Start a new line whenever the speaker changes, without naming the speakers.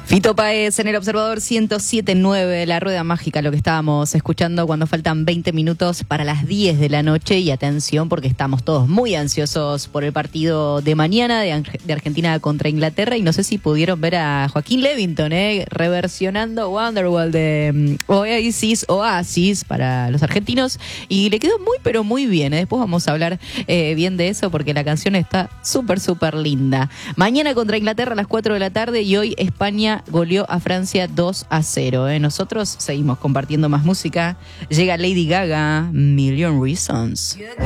Fito Páez en El Observador 107.9, la rueda mágica, lo que estábamos escuchando cuando faltan 20 minutos para las 10 de la noche. Y atención, porque estamos todos muy ansiosos por el partido de mañana de Argentina contra Inglaterra. Y no sé si pudieron ver a Joaquín Levington reversionando Wonderwall de Oasis para los argentinos. Y le quedó muy, pero muy bien. Después vamos a hablar bien de eso, porque la canción está súper, súper linda. Mañana contra Inglaterra a las 4 de la tarde y hoy España goleó a Francia 2-0. Nosotros seguimos compartiendo más música. Llega Lady Gaga, Million Reasons.